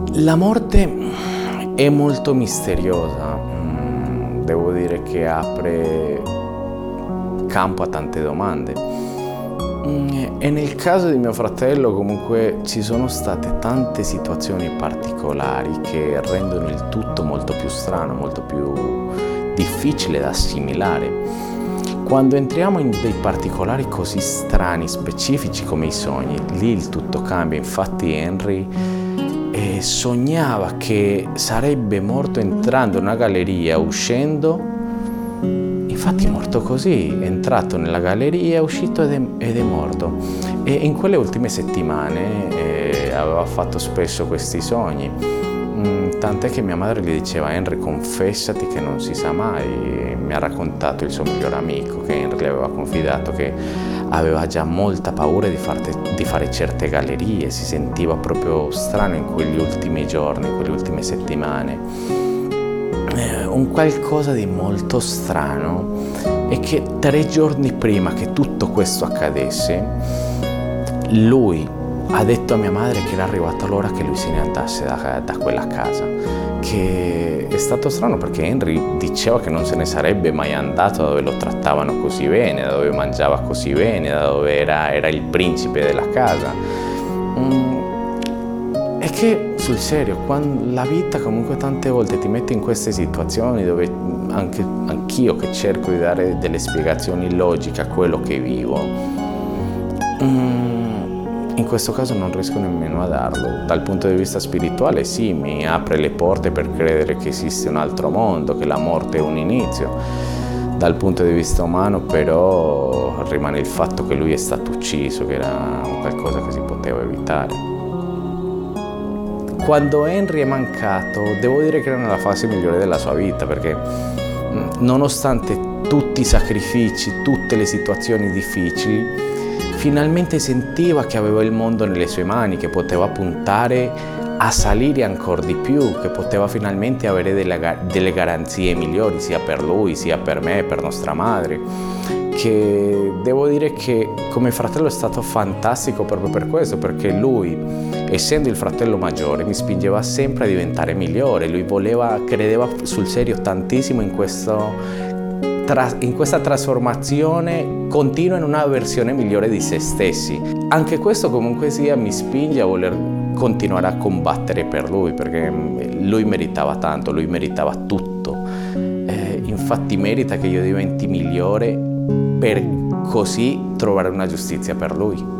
La morte è molto misteriosa, devo dire che apre campo a tante domande. E nel caso di mio fratello comunque ci sono state tante situazioni particolari che rendono il tutto molto più strano, molto più difficile da assimilare. Quando entriamo in dei particolari così strani, specifici come i sogni, lì il tutto cambia. Infatti Henry sognava che sarebbe morto entrando in una galleria, uscendo. Infatti è morto così, è entrato nella galleria, è uscito ed è morto. E in quelle ultime settimane aveva fatto spesso questi sogni. Tant'è che mia madre gli diceva: Henry, confessati che non si sa mai. Mi ha raccontato il suo migliore amico che Henry le aveva confidato che aveva già molta paura di fare certe gallerie, si sentiva proprio strano in quegli ultimi giorni, in quelle ultime settimane. Un qualcosa di molto strano è che 3 giorni prima che tutto questo accadesse, lui ha detto a mia madre che era arrivata l'ora che lui se ne andasse da quella casa, che è stato strano perché Henry diceva che non se ne sarebbe mai andato da dove lo trattavano così bene, da dove mangiava così bene, da dove era il principe della casa. E che sul serio, quando la vita comunque tante volte ti mette in queste situazioni dove anch'io che cerco di dare delle spiegazioni logiche a quello che vivo, in questo caso non riesco nemmeno a darlo. Dal punto di vista spirituale sì, mi apre le porte per credere che esiste un altro mondo, che la morte è un inizio. Dal punto di vista umano però rimane il fatto che lui è stato ucciso, che era qualcosa che si poteva evitare. Quando Henry è mancato, devo dire che era nella fase migliore della sua vita, perché nonostante tutti i sacrifici, tutte le situazioni difficili, finalmente sentiva che aveva il mondo nelle sue mani, che poteva puntare a salire ancora di più, che poteva finalmente avere delle garanzie migliori sia per lui, sia per me, per nostra madre. Che devo dire che come fratello è stato fantastico proprio per questo, perché lui, essendo il fratello maggiore, mi spingeva sempre a diventare migliore. Lui credeva sul serio tantissimo in questa trasformazione continua in una versione migliore di se stessi. Anche questo comunque sia mi spinge a voler continuare a combattere per lui, perché lui meritava tanto, lui meritava tutto. Infatti merita che io diventi migliore per così trovare una giustizia per lui.